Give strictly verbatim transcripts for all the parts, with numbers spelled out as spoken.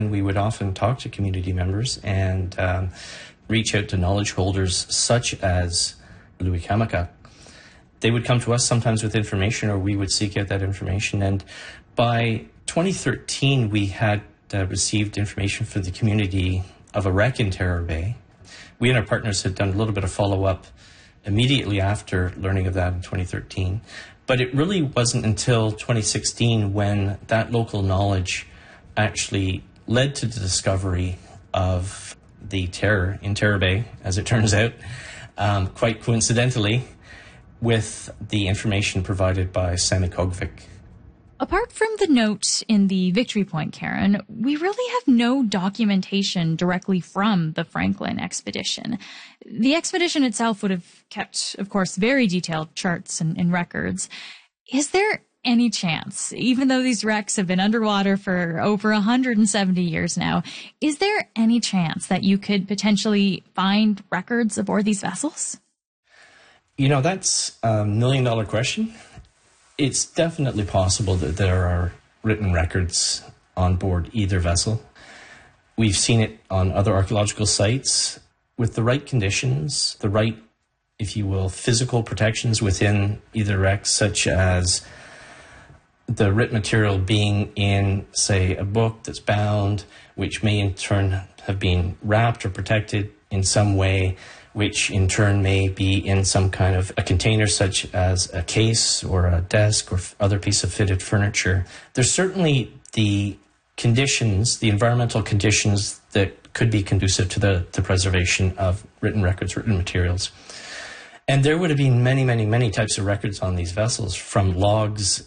We would often talk to community members and um, reach out to knowledge holders such as Louis Kamaka. They would come to us sometimes with information, or we would seek out that information. And by twenty thirteen, we had uh, received information from the community of a wreck in Terror Bay. We and our partners had done a little bit of follow-up immediately after learning of that in twenty thirteen. But it really wasn't until twenty sixteen when that local knowledge actually led to the discovery of the terror in Terror Bay, as it turns out, um, quite coincidentally, with the information provided by Sammy Kogvik. Apart from the note in the Victory Point, Karen, we really have no documentation directly from the Franklin expedition. The expedition itself would have kept, of course, very detailed charts and, and records. Is there any chance, even though these wrecks have been underwater for over one hundred seventy years now, is there any chance that you could potentially find records aboard these vessels? You know, that's a million dollar question. It's definitely possible that there are written records on board either vessel. We've seen it on other archaeological sites with the right conditions, the right, if you will, physical protections within either wreck, such as the written material being in, say, a book that's bound, which may in turn have been wrapped or protected in some way, which in turn may be in some kind of a container such as a case or a desk or other piece of fitted furniture. There's certainly the conditions, the environmental conditions that could be conducive to the, the preservation of written records, written materials. And there would have been many, many, many types of records on these vessels, from logs,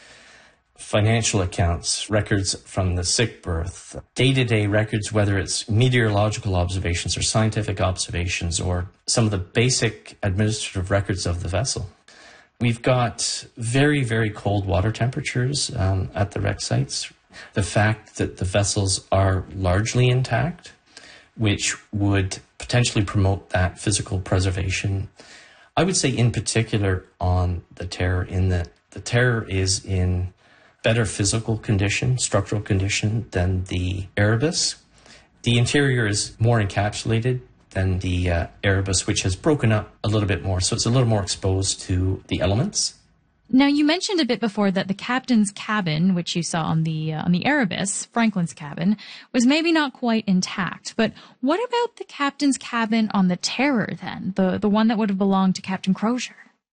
financial accounts, records from the sick berth, day-to-day records, whether it's meteorological observations or scientific observations or some of the basic administrative records of the vessel. We've got very, very cold water temperatures um, at the wreck sites. The fact that the vessels are largely intact, which would potentially promote that physical preservation. I would say in particular on the Terror, in that the Terror is in better physical condition, structural condition than the Erebus. The interior is more encapsulated than the uh, Erebus, which has broken up a little bit more, so it's a little more exposed to the elements. Now, you mentioned a bit before that the captain's cabin, which you saw on the uh, on the Erebus, Franklin's cabin, was maybe not quite intact. But what about the captain's cabin on the Terror then, the, the one that would have belonged to Captain Crozier?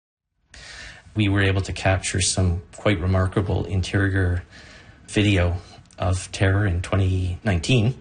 We were able to capture some quite remarkable interior video of Terror in twenty nineteen,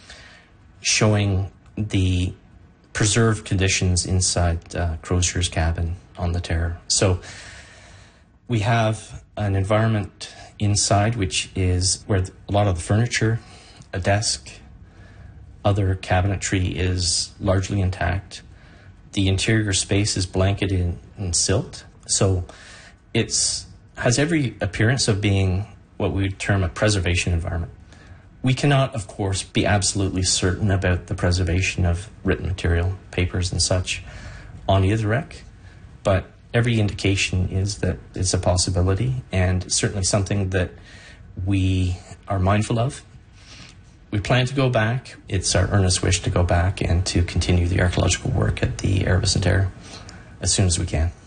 showing the preserved conditions inside uh, Crozier's cabin on the Terror. So we have an environment inside which is where a lot of the furniture, a desk, other cabinetry is largely intact. The interior space is blanketed in, in silt. So it's has every appearance of being what we would term a preservation environment. We cannot, of course, be absolutely certain about the preservation of written material, papers and such, on either wreck, but every indication is that it's a possibility and certainly something that we are mindful of. We plan to go back. It's our earnest wish to go back and to continue the archaeological work at the Erebus and Terror as soon as we can.